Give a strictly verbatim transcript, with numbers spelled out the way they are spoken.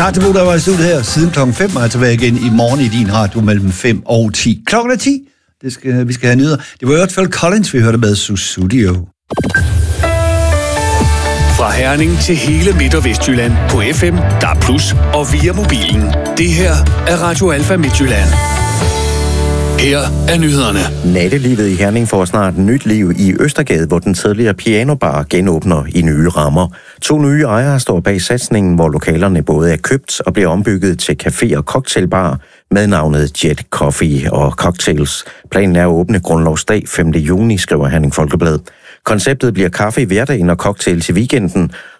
Tak til Bo, der var i studiet her siden klokken fem, og er tilbage igen i morgen i din radio mellem fem og ti. Klokken er ti. Det skal, vi skal have nyheder. Det var i hvert fald Collins, vi hørte med Sussudio. Fra Herning til hele Midt- og Vestjylland på F M, D A B plus, og via mobilen. Det her er Radio Alfa Midtjylland. Her er nyhederne. Nattelivet i Herning får snart nyt liv i Østergade, hvor den tidligere pianobar genåbner i nye rammer. To nye ejere står bag satsningen, hvor lokalerne både er købt og bliver ombygget til café og cocktailbar med navnet Jet Coffee og Cocktails. Planen er at åbne grundlovsdag femte juni, skriver Herning Folkeblad. Konceptet bliver kaffe i hverdagen og cocktails i weekenden,